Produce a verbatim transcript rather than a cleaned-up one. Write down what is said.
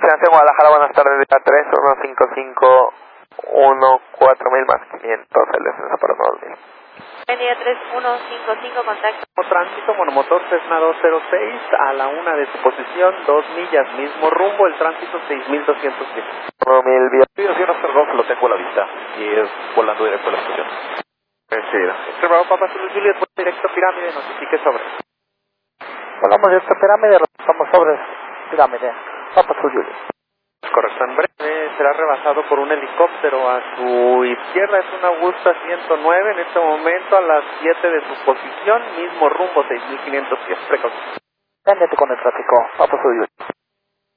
Destinación Guadalajara, buenas tardes, día tres, uno cinco cinco uno cuatro mil más quinientos, el descenso para dos mil. Día tres uno cinco cinco, contacto. Tránsito, monomotor Cessna dos cero seis, a la una de su posición, dos millas, mismo rumbo, el tránsito seis mil doscientos diez. uno mil, vía. Sí, Oscar Golf, lo tengo a la vista, y es volando directo a la estación. Recibido. Observador Papa Zulu Juliet, vuelo directo a Pirámide, notifique sobre. Volamos directo a Pirámide, reportamos sobre Pirámide, Papa Zulu Juliet. Correcto, en breve será rebasado por un helicóptero a su izquierda, es una Augusta ciento nueve, en este momento a las siete de su posición, mismo rumbo seis mil quinientos diez, precaución. Cándete con el tráfico, Papa Zulu Juliet.